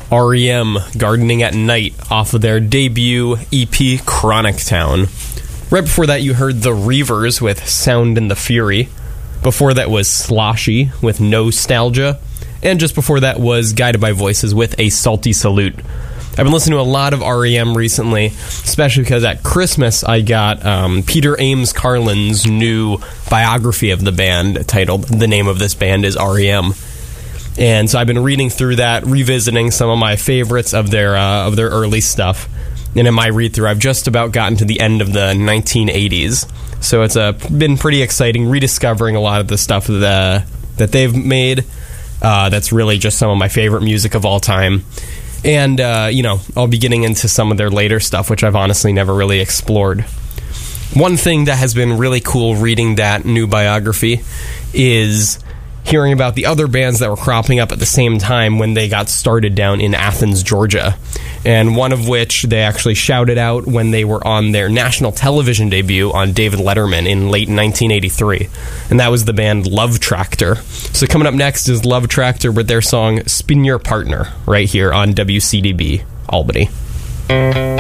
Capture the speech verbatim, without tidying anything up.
R E M, Gardening at Night, off of their debut E P, Chronic Town. Right before that, you heard The Reavers with Sound and the Fury. Before that was Sloshy with Nostalgia. And just before that was Guided by Voices with A Salty Salute. I've been listening to a lot of R E M recently, especially because at Christmas I got um, Peter Ames Carlin's new biography of the band titled The Name of This Band is R E M. And so I've been reading through that, revisiting some of my favorites of their uh, of their early stuff. And in my read-through, I've just about gotten to the end of the nineteen eighties. So it's uh, been pretty exciting rediscovering a lot of the stuff that, that they've made. Uh, that's really just some of my favorite music of all time. And, uh, you know, I'll be getting into some of their later stuff, which I've honestly never really explored. One thing that has been really cool reading that new biography is hearing about the other bands that were cropping up at the same time when they got started down in Athens, Georgia. And one of which they actually shouted out when they were on their national television debut on David Letterman in late nineteen eighty-three. And that was the band Love Tractor. So coming up next is Love Tractor with their song Spin Your Partner right here on W C D B Albany.